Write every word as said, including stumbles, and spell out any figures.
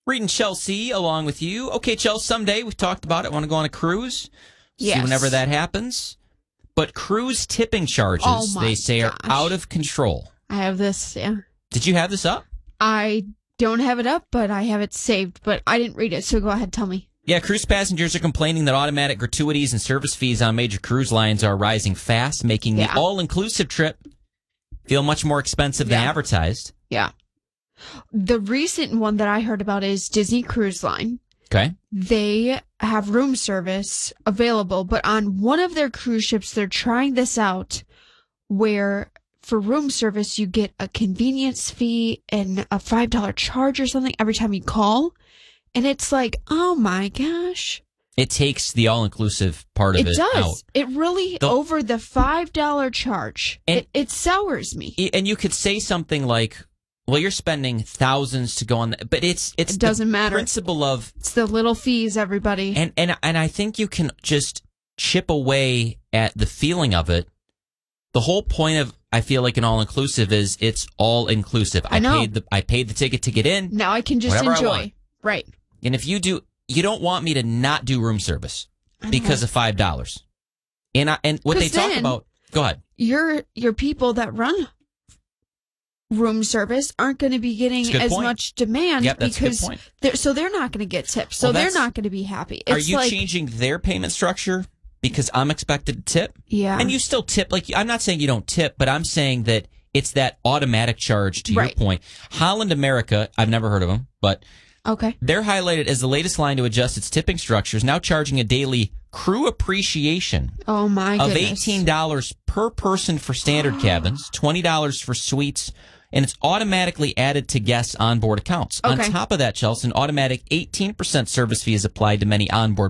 Reading Chelsea along with you. Okay, Chelsea, someday we've talked about it. Want to go on a cruise? Yes. See whenever that happens. But cruise tipping charges, Oh my they say, gosh. are out of control. I have this, yeah. Did you have this up? I don't have it up, but I have it saved, but I didn't read it, so go ahead, tell me. Yeah, cruise passengers are complaining that automatic gratuities and service fees on major cruise lines are rising fast, making Yeah. the all-inclusive trip feel much more expensive than Yeah. advertised. Yeah. The recent one that I heard about is Disney Cruise Line. Okay. They have room service available, but on one of their cruise ships, they're trying this out where for room service, you get a convenience fee and a five dollars charge or something every time you call. And it's like, oh my gosh. It takes the all-inclusive part of It it, does. out. It really, The- over the five dollars charge, And- it, it sours me. And you could say something like, well, you're spending thousands to go on, the, but it's it's It doesn't the matter. principle of, It's the little fees, everybody. and, and, and I think you can just chip away at the feeling of it. The whole point of, I feel like an all-inclusive is it's all-inclusive. I know. paid the I paid the ticket to get in. Now I can just Whatever I enjoy. want. Right. And if you do, you don't want me to not do room service because of five dollars. And I, and what they 'Cause talk then- about, go ahead. Your your people that run room service aren't going to be getting That's a good as point. much demand Yep, that's a good because point. they're so they're not going to get tips. So Well, they're that's- not going to be happy. It's Are you like, changing their payment structure because I'm expected to tip? Yeah. And you still tip. Like, I'm not saying you don't tip, but I'm saying that it's that automatic charge, to Right. your point. Holland America, I've never heard of them, but Okay. they're highlighted as the latest line to adjust its tipping structures, now charging a daily crew appreciation Oh my of goodness. eighteen dollars per person for standard cabins, twenty dollars for suites, and it's automatically added to guests' onboard accounts. Okay. On top of that, Chelsea, an automatic eighteen percent service fee is applied to many onboard